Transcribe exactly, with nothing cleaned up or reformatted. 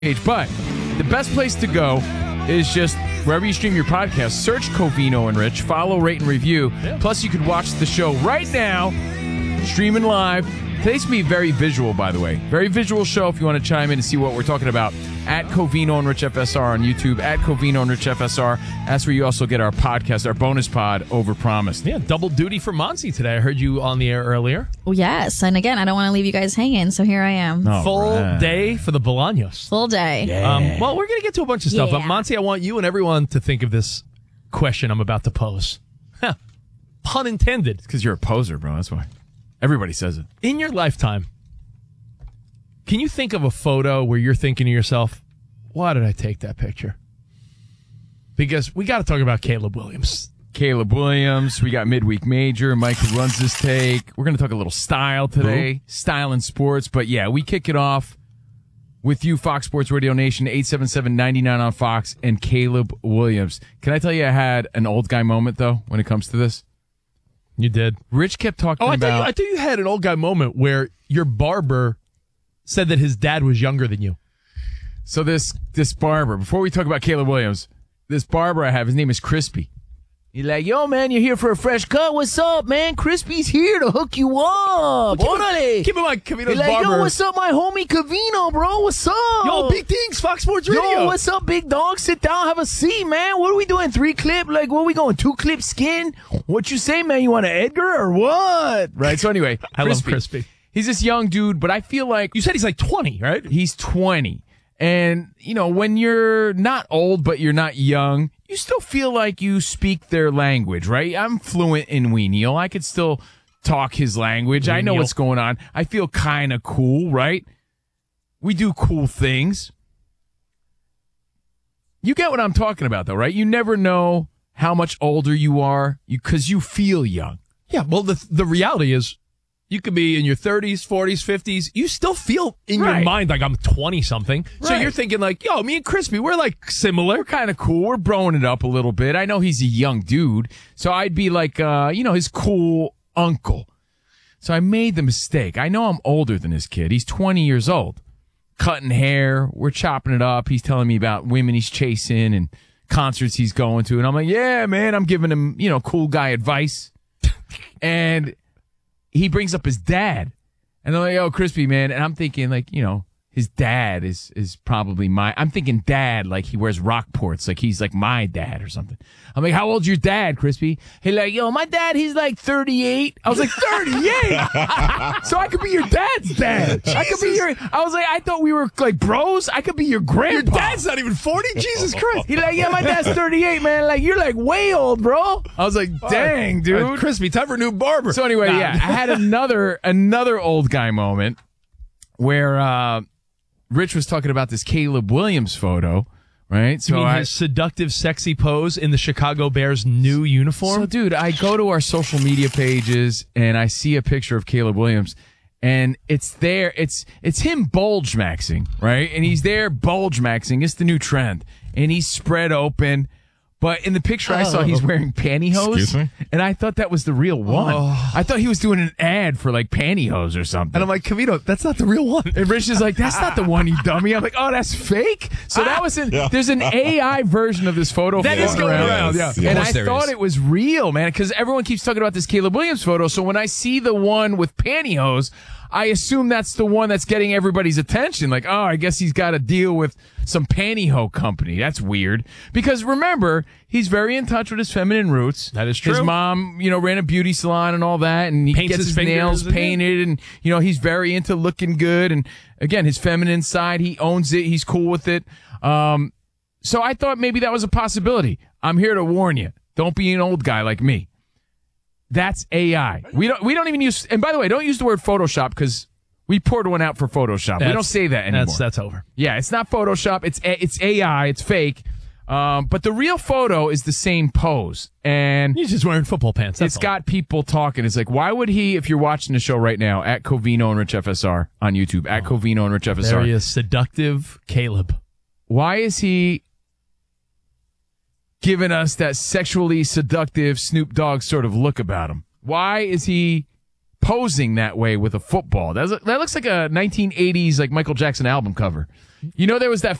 But the best place to go is just wherever you stream your podcast. Search Covino and Rich. Follow, rate, and review. Yeah. Plus, you can watch the show right now, streaming live. Today's going to be very visual, by the way. Very visual show if you want to chime in and see what we're talking about. At Covino and Rich F S R on YouTube. At Covino and Rich F S R. That's where you also get our podcast, our bonus pod, Overpromised. Yeah, double duty for Monty today. I heard you on the air earlier. Well, yes. And again, I don't want to leave you guys hanging, so here I am. All Full right. day for the Bolaños. Full day. Yeah. Um, well, we're going to get to a bunch of stuff. Yeah. But Monty, I want you and everyone to think of this question I'm about to pose. Huh. Pun intended. It's because you're a poser, bro. That's why. Everybody says it. In your lifetime, can you think of a photo where you're thinking to yourself, why did I take that picture? Because we got to talk about Caleb Williams. Caleb Williams. We got Midweek Major. Mike who runs this take. We're going to talk a little style today. Ooh. Style and sports. But yeah, we kick it off with you, Fox Sports Radio Nation, eight seven seven, nine nine on Fox, and Caleb Williams. Can I tell you I had an old guy moment, though, when it comes to this? You did. Rich kept talking oh, I about... Thought you, I thought you had an old guy moment where your barber said that his dad was younger than you. So this this barber, before we talk about Caleb Williams, this barber I have, his name is Crispy. He's like, yo, man, you're here for a fresh cut. What's up, man? Crispy's here to hook you up. Keep, in, keep in mind, Covino's like, barber. Yo, what's up, my homie Covino, bro? What's up? Yo, big things, Fox Sports Radio. Yo, what's up, big dog? Sit down, have a seat, man. What are we doing? Three clip? Like, what are we going? Two clip skin? What you say, man? You want an Edgar or what? Right, so anyway. I Crispy. love Crispy. He's this young dude, but I feel like... You said he's like twenty, right? He's twenty. And, you know, when you're not old, but you're not young, you still feel like you speak their language, right? I'm fluent in Weenial. I could still talk his language. Weenial. I know what's going on. I feel kind of cool, right? We do cool things. You get what I'm talking about, though, right? You never know how much older you are because you, you feel young. Yeah, well, the the reality is, you could be in your thirties, forties, fifties. You still feel in right. your mind like I'm twenty-something. Right. So you're thinking like, yo, me and Crispy, we're like similar. We're kind of cool. We're broing it up a little bit. I know he's a young dude. So I'd be like, uh, you know, his cool uncle. So I made the mistake. I know I'm older than this kid. He's twenty years old. Cutting hair. We're chopping it up. He's telling me about women he's chasing and concerts he's going to. And I'm like, yeah, man, I'm giving him, you know, cool guy advice. And... he brings up his dad. And they're like, oh, Crispy, man. And I'm thinking, like, you know, his dad is is probably my... I'm thinking dad, like he wears Rockports, like he's like my dad or something. I'm like, how old's your dad, Crispy? He's like, yo, my dad, he's like thirty-eight. I was like, thirty-eight? So I could be your dad's dad. Jesus. I could be your... I was like, I thought we were like bros. I could be your grandpa. Your dad's not even forty? Jesus Christ. He's like, yeah, my dad's thirty-eight, man. Like, you're like way old, bro. I was like, dang, dude. Right, Crispy, time for a new barber. So anyway, nah. yeah, I had another another old guy moment where... uh Rich was talking about this Caleb Williams photo, right? So you mean I, his seductive, sexy pose in the Chicago Bears' new uniform? So, dude, I go to our social media pages and I see a picture of Caleb Williams, and it's there. It's it's him bulge maxing, right? And he's there bulge maxing. It's the new trend, and he's spread open. But in the picture I saw, he's wearing pantyhose. Excuse me? And I thought that was the real one. Oh. I thought he was doing an ad for like pantyhose or something. And I'm like, Covino, that's not the real one. And Rich is like, that's not the one, you dummy. I'm like, oh, that's fake? So that was in, yeah. There's an A I version of this photo. That is going around. Yeah. Yeah. And I thought is. it was real, man, because everyone keeps talking about this Caleb Williams photo. So when I see the one with pantyhose, I assume that's the one that's getting everybody's attention. Like, oh, I guess he's got to deal with some pantyhose company. That's weird. Because remember, he's very in touch with his feminine roots. That is true. His mom, you know, ran a beauty salon and all that, and he Paints gets his his nails and painted, and, you know, he's very into looking good. And again, his feminine side, he owns it. He's cool with it. Um, so I thought maybe that was a possibility. I'm here to warn you. Don't be an old guy like me. That's A I. We don't. We don't even use. And by the way, don't use the word Photoshop because we poured one out for Photoshop. That's, we don't say that anymore. That's that's over. Yeah, it's not Photoshop. It's it's A I. It's fake. Um, but the real photo is the same pose, and he's just wearing football pants. That's it's all. got people talking. It's like, why would he? If you're watching the show right now, at Covino and Rich F S R on YouTube, at oh, Covino and Rich F S R. There he is, seductive Caleb. Why is he giving us that sexually seductive Snoop Dogg sort of look about him? Why is he posing that way with a football. That's, that looks like a nineteen eighties like Michael Jackson album cover. You know, there was that